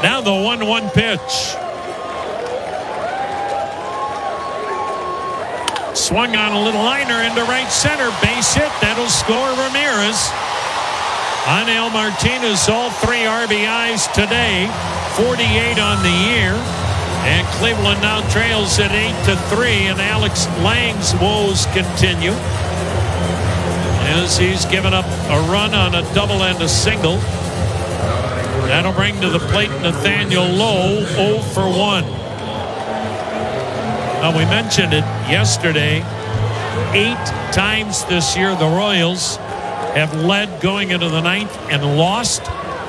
Now the 1-1 pitch. Swung on a little liner into right center. Base hit. That'll score Ramirez. Angel Martinez, all 3 RBIs today. 48 on the year. And Cleveland now trails at 8-3. And Alex Lang's woes continue, as he's given up a run on a double and a single. That'll bring to the plate Nathaniel Lowe, 0 for 1. Now, we mentioned it yesterday. 8 times this year the Royals have led going into the 9th and lost.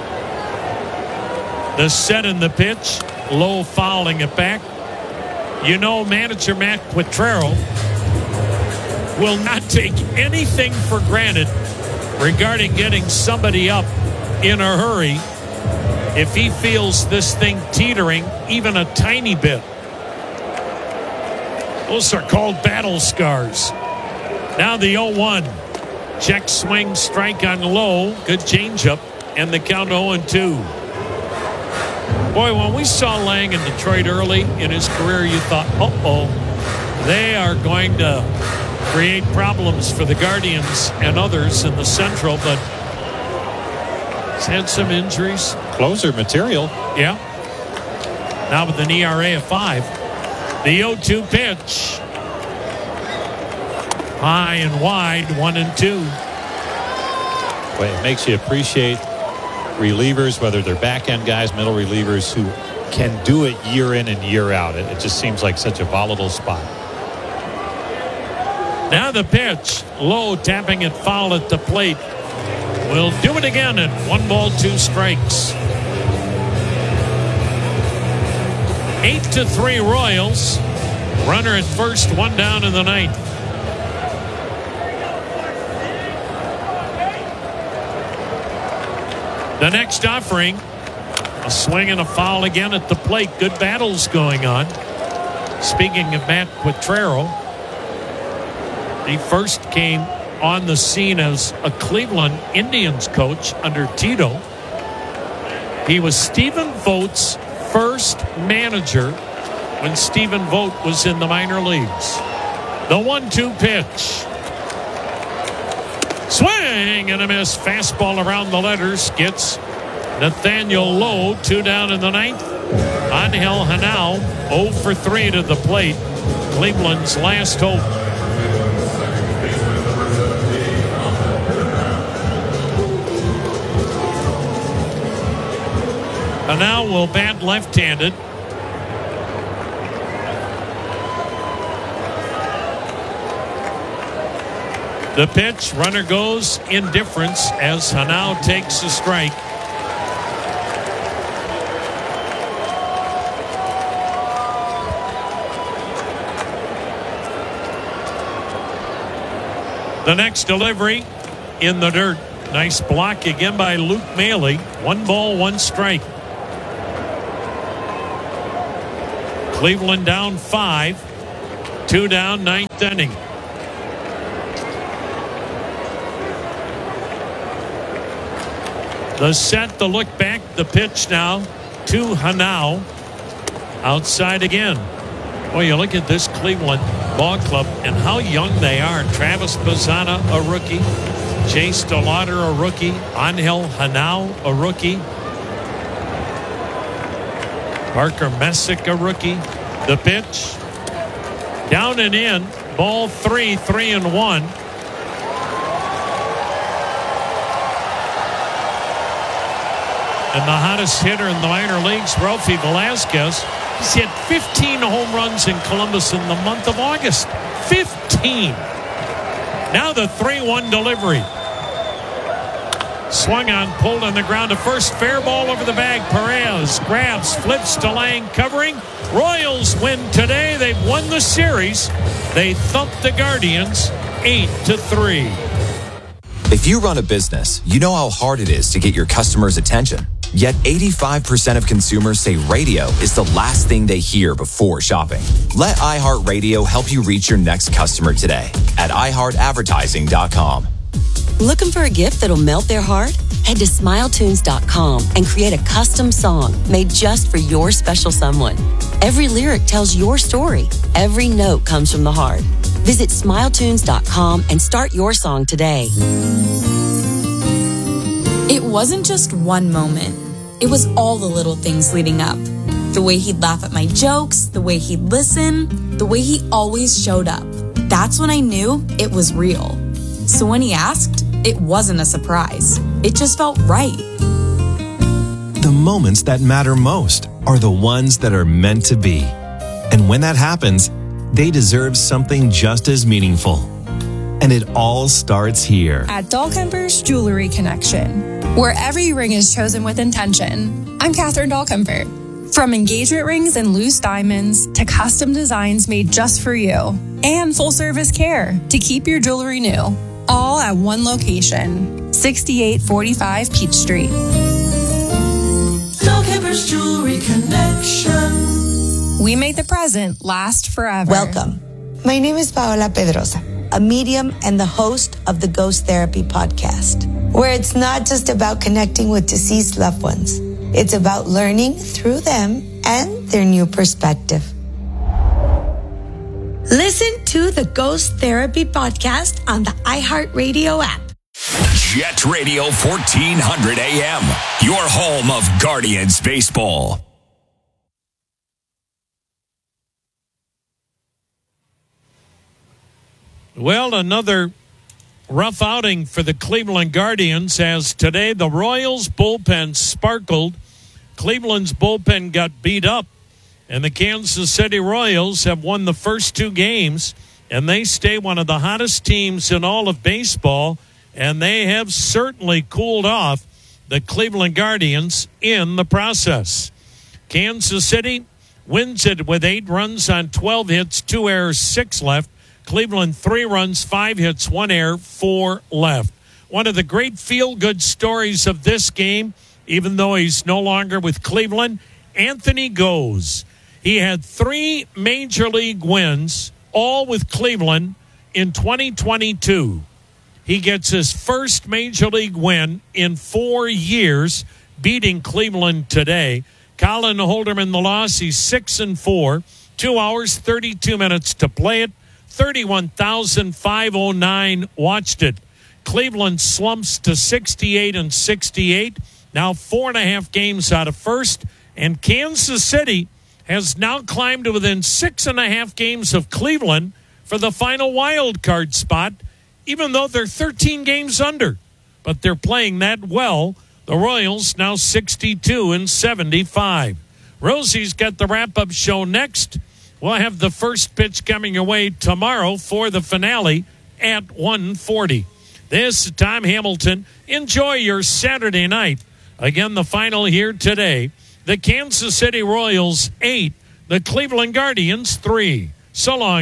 The set in the pitch, Lowe fouling it back. You know, manager Matt Quatraro will not take anything for granted regarding getting somebody up in a hurry if he feels this thing teetering even a tiny bit. Those are called battle scars. Now the 0-1. Check swing strike on Lowe. Good changeup. And the count 0-2. Boy, when we saw Lang in Detroit early in his career, you thought, they are going to create problems for the Guardians and others in the Central, but he's had some injuries. Closer material. Yeah. Now with an ERA of 5. The 0-2 pitch. High and wide, 1-2. Well, it makes you appreciate relievers, whether they're back-end guys, middle relievers, who can do it year in and year out. It just seems like such a volatile spot. Now the pitch. Lowe tapping it foul at the plate. Will do it again at 1 ball, 2 strikes. 8-3 Royals. Runner at first, 1 down in the 9th. The next offering, a swing and a foul again at the plate. Good battles going on. Speaking of Matt Quatraro, he first came on the scene as a Cleveland Indians coach under Tito. He was Stephen Vogt's first manager when Stephen Vogt was in the minor leagues. The 1-2 pitch. Swing and a miss. Fastball around the letters. Gets Nathaniel Lowe. 2 down in the 9th. Angel Hanau 0 for 3 to the plate. Cleveland's last hope. Hanau will bat left-handed. The pitch, runner goes, indifference as Hanau takes a strike. The next delivery in the dirt. Nice block again by Luke Maile. 1 ball, 1 strike. Cleveland down 5. 2 down, 9th inning. The set, the look back, the pitch now to Hanau. Outside again. Well, you look at this Cleveland ball club and how young they are. Travis Bazzana, a rookie. Chase DeLauder, a rookie. Angel Hanau, a rookie. Parker Messick, a rookie. The pitch. Down and in. Ball 3, 3-1. And the hottest hitter in the minor leagues, Ralphie Velasquez, he's hit 15 home runs in Columbus in the month of August. 15. Now the 3-1 delivery. Swung on, pulled on the ground to first. Fair ball over the bag. Perez grabs, flips to Lang, covering. Royals win today. They've won the series. They thumped the Guardians 8-3. If you run a business, you know how hard it is to get your customers' attention. Yet 85% of consumers say radio is the last thing they hear before shopping. Let iHeartRadio help you reach your next customer today at iHeartAdvertising.com. Looking for a gift that'll melt their heart? Head to SmileTunes.com and create a custom song made just for your special someone. Every lyric tells your story. Every note comes from the heart. Visit SmileTunes.com and start your song today. It wasn't just one moment. It was all the little things leading up. The way he'd laugh at my jokes, the way he'd listen, the way he always showed up. That's when I knew it was real. So when he asked, it wasn't a surprise. It just felt right. The moments that matter most are the ones that are meant to be. And when that happens, they deserve something just as meaningful. And it all starts here. At Dahlkemper's Jewelry Connection, where every ring is chosen with intention. I'm Catherine Dahlkemper. From engagement rings and loose diamonds to custom designs made just for you, and full-service care to keep your jewelry new. All at one location, 6845 Peach Street. Dahlkemper's Jewelry Connection. We make the present last forever. Welcome. My name is Paola Pedrosa, a medium and the host of the Ghost Therapy podcast, where it's not just about connecting with deceased loved ones. It's about learning through them and their new perspective. Listen to the Ghost Therapy podcast on the iHeartRadio app. Jet Radio 1400 AM, your home of Guardians baseball. Well, another rough outing for the Cleveland Guardians, as today the Royals bullpen sparkled. Cleveland's bullpen got beat up, and the Kansas City Royals have won the first two games, and they stay one of the hottest teams in all of baseball, and they have certainly cooled off the Cleveland Guardians in the process. Kansas City wins it with 8 runs on 12 hits, 2 errors, 6 left. Cleveland 3 runs, 5 hits, 1 error, 4 left. One of the great feel-good stories of this game, even though he's no longer with Cleveland, Anthony Goes. He had 3 major league wins, all with Cleveland, in 2022. He gets his first major league win in 4 years, beating Cleveland today. Colin Holderman, the loss, he's 6-4, 2 hours, 32 minutes to play it. 31,509 watched it. Cleveland slumps to 68-68, now 4.5 games out of first, and Kansas City has now climbed to within 6.5 games of Cleveland for the final wild card spot, even though they're 13 games under. But they're playing that well. The Royals now 62-75. Rosie's got the wrap-up show next. We'll have the first pitch coming your way tomorrow for the finale at 1:40. This is Tom Hamilton. Enjoy your Saturday night. Again, the final here today. The Kansas City Royals 8, the Cleveland Guardians 3. So long.